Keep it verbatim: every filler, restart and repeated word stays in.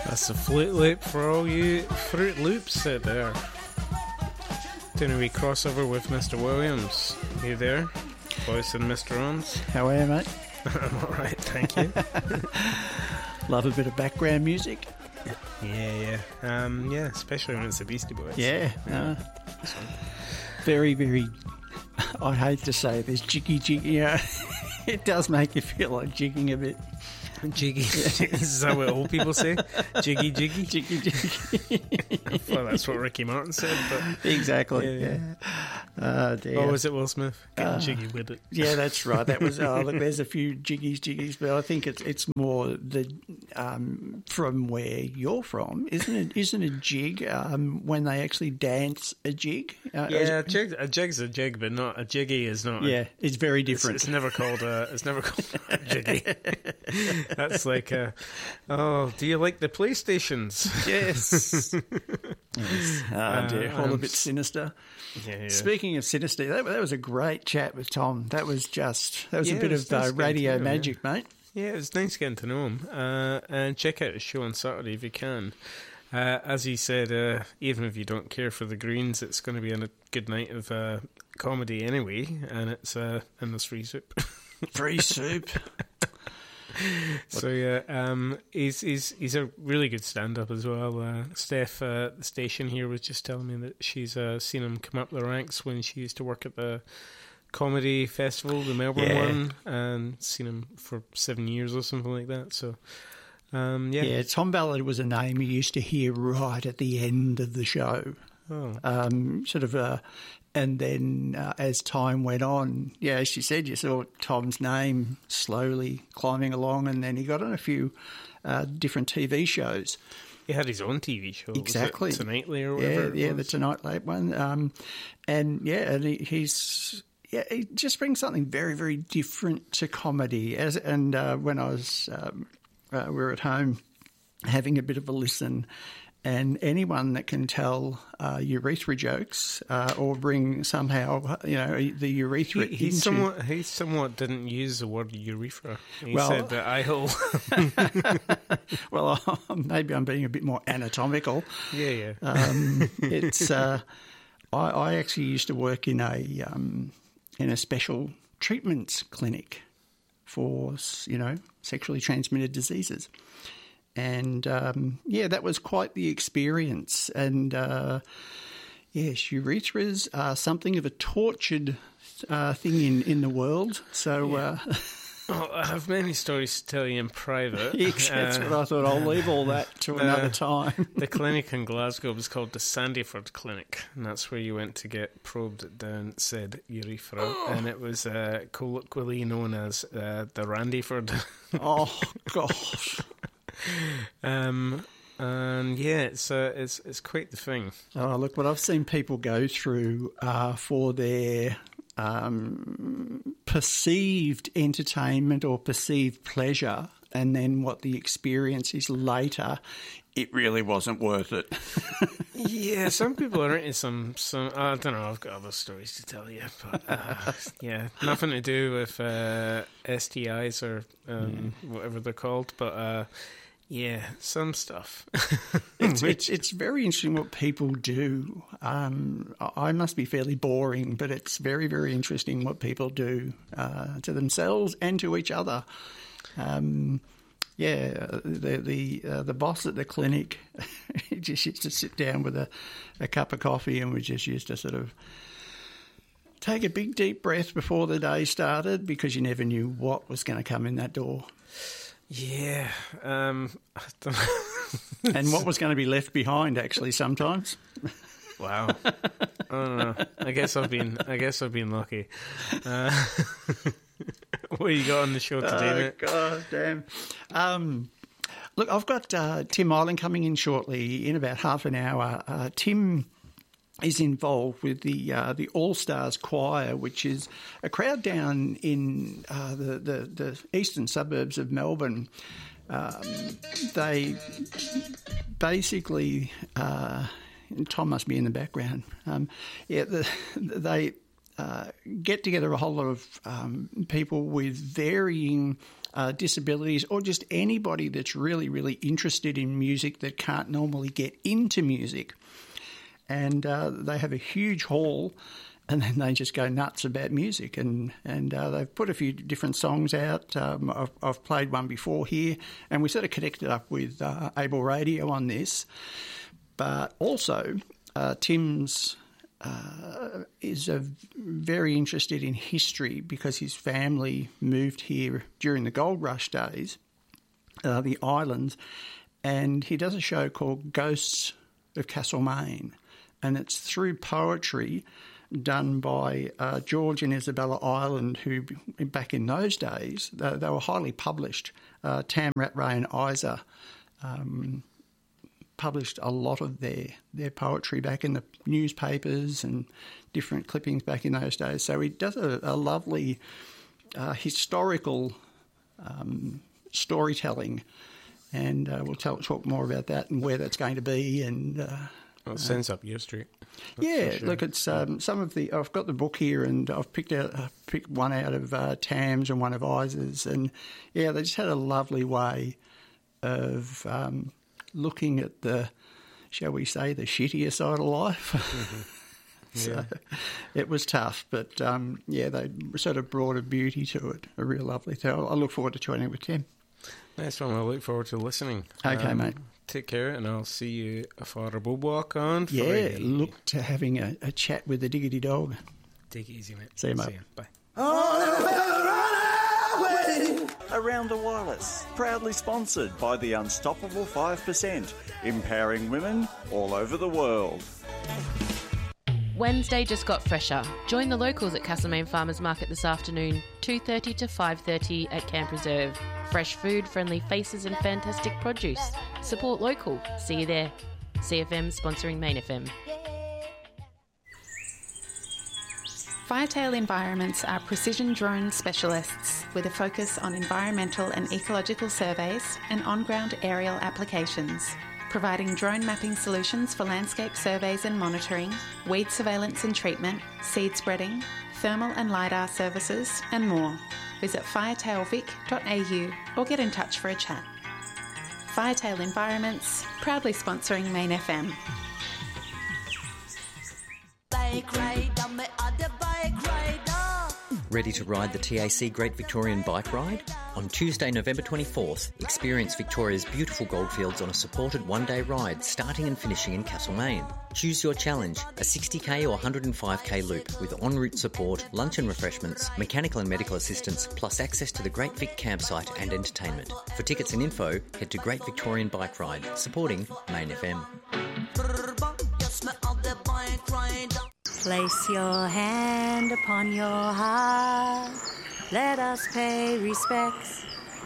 That's a Fruit Loop for all you Fruit Loops out there. Doing a wee crossover with Mister Williams. You there? Voice and Mister Ons. How are you, mate? I'm alright, thank you. Love a bit of background music. Yeah, yeah. Um, yeah, especially when it's the Beastie Boys. Yeah. Uh, very, very, I hate to say this, jiggy jiggy. Yeah, it does make you feel like jigging a bit. Jiggy. Is that what old people say? Jiggy, jiggy? Jiggy jiggy. Well, that's what Ricky Martin said. But exactly, yeah. yeah. Oh, dear. Or was it Will Smith? Getting Uh, jiggy with it. Yeah, that's right. That was, oh, look, there's a few jiggies, jiggies, but I think it's it's more the um, from where you're from, isn't it? Isn't a jig um, when they actually dance a jig? Uh, Yeah, a, jig, a jig's a jig, but not a jiggy is not. Yeah, a, it's very it's, different. it's never called a. It's never called a jiggy. That's like a. Oh, do you like the PlayStations? Yes. yes. Oh, dear. All um, a bit sinister. Yeah, yeah. Speaking of sinister, that, that was a great chat with Tom. That was just, that was Yeah, a bit it was of uh, nice getting radio to know him, magic, mate. Yeah, it's nice getting to know him. Uh, and check out his show on Saturday if you can. Uh, as he said, uh, even if you don't care for the Greens, it's going to be a good night of uh, comedy anyway, and it's uh, and there's free soup. Free soup. So yeah, um, he's he's he's a really good stand-up as well. Uh, Steph, uh, the station here, was just telling me that she's uh, seen him come up the ranks when she used to work at the comedy festival, the Melbourne Yeah. one, and seen him for seven years or something like that. So um, yeah, Yeah, Tom Ballard was a name you used to hear right at the end of the show. Oh. Um, sort of, uh, and then uh, as time went on, yeah, as she said, you saw Tom's name slowly climbing along, and then he got on a few uh, different T V shows. He had his own T V show. Exactly. Was it Tonightly or Yeah, whatever. it yeah, the was? Tonight Late one. Um, and yeah, and he, he's yeah, he just brings something very, very different to comedy. As and uh, when I was um, uh, we were at home having a bit of a listen. And anyone that can tell uh, urethra jokes uh, or bring somehow, you know, the urethra He, he into... somewhat he somewhat didn't use the word urethra. He Well- said the eye hole. Well, maybe I'm being a bit more anatomical. yeah, yeah. Um, it's. Uh, I, I actually used to work in a um, in a special treatment clinic for, you know, sexually transmitted diseases. And, um, yeah, that was quite the experience. And, uh, yes, urethras are something of a tortured uh, thing in, in the world. So, uh, Oh, I have many stories to tell you in private. yes, that's Uh, what I thought. I'll leave all that to another time. The clinic in Glasgow was called the Sandyford Clinic, and that's where you went to get probed down said urethra, and it was uh, colloquially known as uh, the Randyford. Oh, gosh. um, and yeah, it's uh, it's it's quite the thing. Oh, look, what I've seen people go through uh, for their um, perceived entertainment or perceived pleasure, and then what the experience is later, it really wasn't worth it. Yeah, some people are into some, some I don't know, I've got other stories to tell you, but uh, yeah, nothing to do with uh, S T Is or um, whatever they're called, but uh, yeah, some stuff. It's, it's it's very interesting what people do. Um, I I must be fairly boring, but it's very, very interesting what people do uh, to themselves and to each other. Um, yeah, the the uh, the boss at the clinic he just used to sit down with a, a cup of coffee, and we just used to sort of take a big deep breath before the day started, because you never knew what was going to come in that door. Yeah, um, I don't know. And what was going to be left behind, actually, sometimes. Wow. I don't know. I guess I've been. I guess I've been lucky. Uh, what you got on the show today, Oh, mate? God damn. Um, look, I've got uh, Tim Island coming in shortly, in about half an hour. Uh, Tim is involved with the uh, the All Stars Choir, which is a crowd down in uh, the, the, the eastern suburbs of Melbourne. Um, they basically, uh, Tom must be in the background. Um, yeah, the, they uh, get together a whole lot of um, people with varying uh, disabilities, or just anybody that's really, really interested in music that can't normally get into music. And uh, they have a huge hall, and then they just go nuts about music. And, and uh, they've put a few different songs out. Um, I've, I've played one before here, and we sort of connected up with uh, Able Radio on this. But also, uh, Tim's uh, is a very interested in history because his family moved here during the gold rush days, uh, the islands, and he does a show called Ghosts of Castlemaine, and it's through poetry done by uh, George and Isabella Ireland, who back in those days, they, they were highly published. Uh, Tam Rattray and Isa um, published a lot of their, their poetry back in the newspapers and different clippings back in those days. So he does a, a lovely uh, historical um, storytelling, and uh, we'll tell, talk more about that and where that's going to be. And uh, well, it sends up your street. Yeah, sure. Look, it's um, some of the. I've got the book here, and I've picked out uh, picked one out of uh, Tam's and one of Isa's, and yeah, they just had a lovely way of um, looking at the, shall we say, the shittier side of life. Mm-hmm. So yeah. It was tough, but um, yeah, they sort of brought a beauty to it, a real lovely thing. I look forward to joining with Tim. Nice one. I look forward to listening. Okay, um, mate. Take care, and I'll see you Father Bobwalk on Yeah, Friday. look to having a, a chat with the Diggity Dog. Take it easy, mate. See you, mate. See you. Bye. Around the Wireless, proudly sponsored by the Unstoppable five percent, empowering women all over the world. Wednesday just got fresher. Join the locals at Castlemaine Farmers Market this afternoon, two thirty to five thirty at Camp Reserve. Fresh food, friendly faces and fantastic produce. Support local. See you there. C F M sponsoring Main F M. Firetail Environments are precision drone specialists with a focus on environmental and ecological surveys and on-ground aerial applications, providing drone mapping solutions for landscape surveys and monitoring, weed surveillance and treatment, seed spreading, thermal and LiDAR services, and more. Visit firetail vic dot a u or get in touch for a chat. Firetail Environments, proudly sponsoring Main F M. Bike ride, I'm the other bike rider. Ready to ride the T A C Great Victorian Bike Ride? On Tuesday, November twenty-fourth, experience Victoria's beautiful goldfields on a supported one-day ride starting and finishing in Castlemaine. Choose your challenge, a sixty k or one hundred five k loop with en route support, lunch and refreshments, mechanical and medical assistance, plus access to the Great Vic campsite and entertainment. For tickets and info, head to Great Victorian Bike Ride, supporting Main F M. Place your hand upon your heart. Let us pay respects